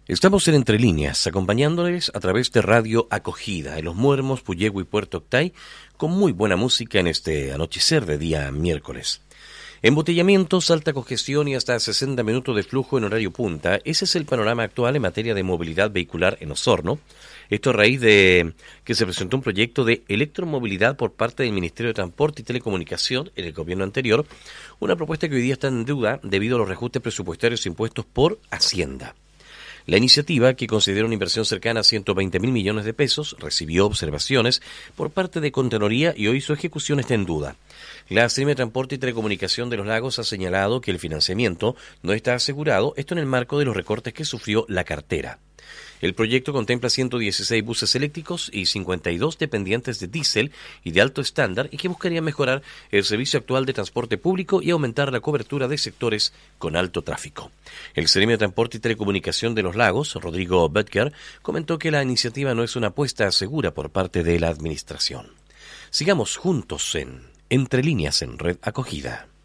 Estamos en Entre Líneas, acompañándoles a través de Radio Acogida, en Los Muermos, Puyehue y Puerto Octay, con muy buena música en este anochecer de día miércoles. Embotellamientos, alta congestión y hasta 60 minutos de flujo en horario punta. Ese es el panorama actual en materia de movilidad vehicular en Osorno. Esto a raíz de que se presentó un proyecto de electromovilidad por parte del Ministerio de Transporte y Telecomunicación en el gobierno anterior, una propuesta que hoy día está en duda debido a los reajustes presupuestarios impuestos por Hacienda. La iniciativa, que considera una inversión cercana a 120.000 millones de pesos, recibió observaciones por parte de Contraloría y hoy su ejecución está en duda. La Seremía de Transporte y Telecomunicación de los Lagos ha señalado que el financiamiento no está asegurado, esto en el marco de los recortes que sufrió la cartera. El proyecto contempla 116 buses eléctricos y 52 dependientes de diésel y de alto estándar y que buscarían mejorar el servicio actual de transporte público y aumentar la cobertura de sectores con alto tráfico. El Seremía de Transporte y Telecomunicación de los Lagos, Rodrigo Böttger, comentó que la iniciativa no es una apuesta segura por parte de la administración. Sigamos juntos en Entre Líneas en Red Acogida.